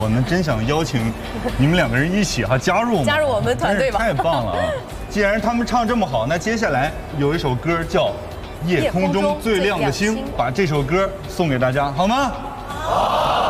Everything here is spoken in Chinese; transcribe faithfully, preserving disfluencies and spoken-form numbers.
我们真想邀请你们两个人一起哈加入我们， 加入我们团队吧！ 太棒了啊！既然他们唱这么好，那接下来有一首歌叫《夜空中最亮的星》，把这首歌送给大家，好吗？好。